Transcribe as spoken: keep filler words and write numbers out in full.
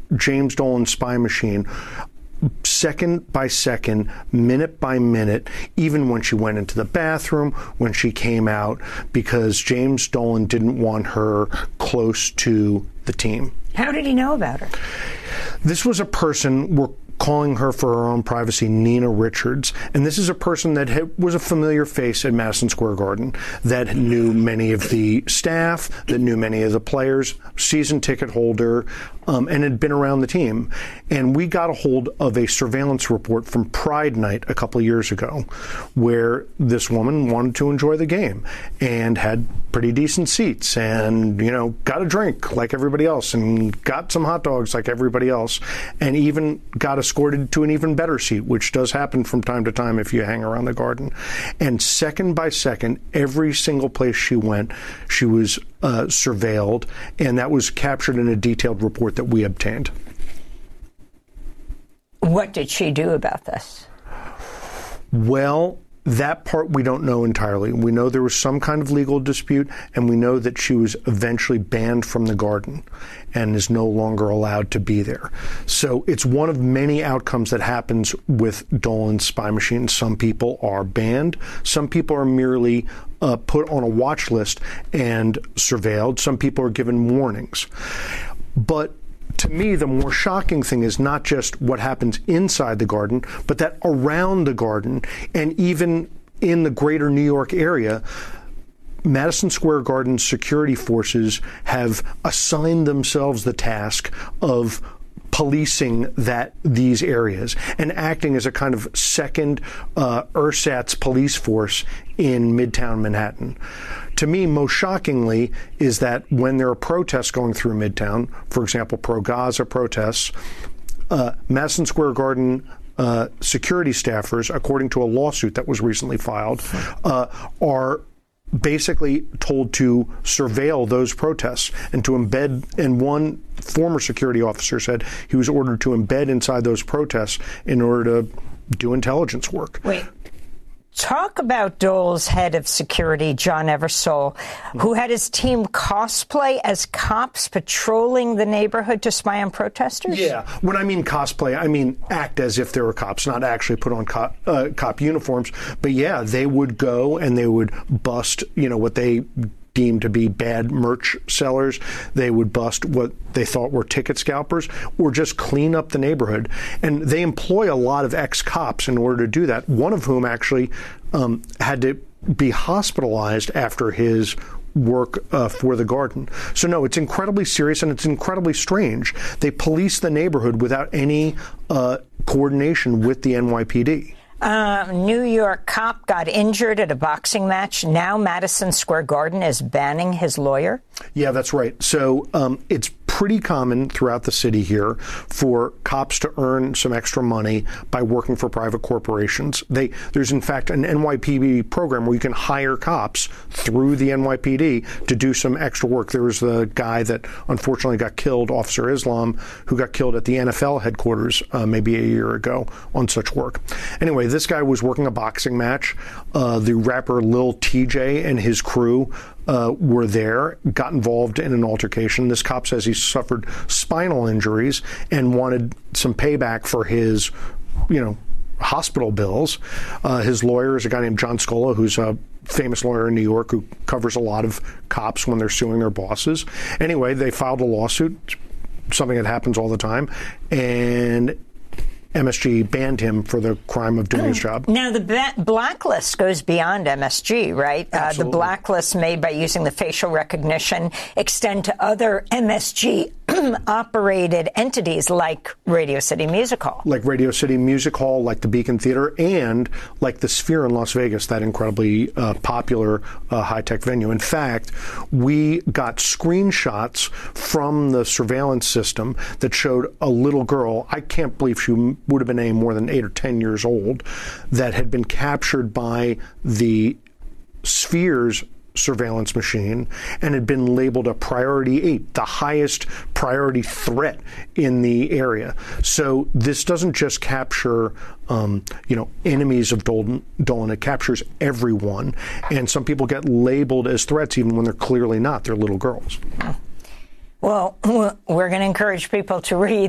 James Dolan's spy machine, second by second, minute by minute, even when she went into the bathroom, when she came out, because James Dolan didn't want her close to the team. How did he know about her? This was a person, we're calling her for her own privacy, Nina Richards. And this is a person that had, was a familiar face at Madison Square Garden, that knew many of the staff, that knew many of the players, season ticket holder, um, and had been around the team. And we got a hold of a surveillance report from Pride Night a couple of years ago, where this woman wanted to enjoy the game and had pretty decent seats and, you know, got a drink like everybody else and got some hot dogs like everybody else, and even got escorted to an even better seat, which does happen from time to time if you hang around the Garden. And second by second, every single place she went, she was uh, surveilled, and that was captured in a detailed report that we obtained. What did she do about this? Well, that part we don't know entirely. We know there was some kind of legal dispute, and we know that she was eventually banned from the Garden and is no longer allowed to be there. So it's one of many outcomes that happens with Dolan's spy machine. Some people are banned. Some people are merely uh, put on a watch list and surveilled. Some people are given warnings. But to me, the more shocking thing is not just what happens inside the Garden, but that around the Garden and even in the greater New York area, Madison Square Garden security forces have assigned themselves the task of policing that these areas and acting as a kind of second uh, ersatz police force in Midtown Manhattan. To me, most shockingly, is that when there are protests going through Midtown, for example, pro-Gaza protests, uh, Madison Square Garden uh, security staffers, according to a lawsuit that was recently filed, uh, are basically told to surveil those protests and to embed, and one former security officer said he was ordered to embed inside those protests in order to do intelligence work. Wait. Talk about Dole's head of security, John Eversole, who had his team cosplay as cops patrolling the neighborhood to spy on protesters? Yeah. When I mean cosplay, I mean act as if they were cops, not actually put on cop, uh, cop uniforms. But yeah, they would go and they would bust, you know, what they deemed to be bad merch sellers. They would bust what they thought were ticket scalpers or just clean up the neighborhood. And they employ a lot of ex-cops in order to do that, one of whom actually um, had to be hospitalized after his work uh, for the Garden. So no, it's incredibly serious and it's incredibly strange. They police the neighborhood without any uh, coordination with the N Y P D. Uh, New York cop got injured at a boxing match. Now Madison Square Garden is banning his lawyer. Yeah, that's right. So um, it's pretty common throughout the city here for cops to earn some extra money by working for private corporations. They, there's, in fact, an N Y P D program where you can hire cops through the N Y P D to do some extra work. There was the guy that unfortunately got killed, Officer Islam, who got killed at the N F L headquarters uh, maybe a year ago on such work. Anyway, this guy was working a boxing match. Uh, the rapper Lil T J and his crew Uh, were there, got involved in an altercation. This cop says he suffered spinal injuries and wanted some payback for his, you know, hospital bills. Uh, his lawyer is a guy named John Scola, who's a famous lawyer in New York who covers a lot of cops when they're suing their bosses. Anyway, they filed a lawsuit, something that happens all the time, and M S G banned him for the crime of doing his job. Now, the ba- blacklist goes beyond M S G, right? Uh, the blacklist made by using the facial recognition extend to other M S G operated entities like Radio City Music Hall. Like Radio City Music Hall, like the Beacon Theater, and like the Sphere in Las Vegas, that incredibly uh, popular uh, high-tech venue. In fact, we got screenshots from the surveillance system that showed a little girl, I can't believe she would have been any more than eight or ten years old, that had been captured by the Sphere's surveillance machine and had been labeled a priority eight, the highest priority threat in the area. So this doesn't just capture, um, you know, enemies of Dolan, Dolan. It captures everyone. And some people get labeled as threats even when they're clearly not. They're little girls. Well, we're going to encourage people to read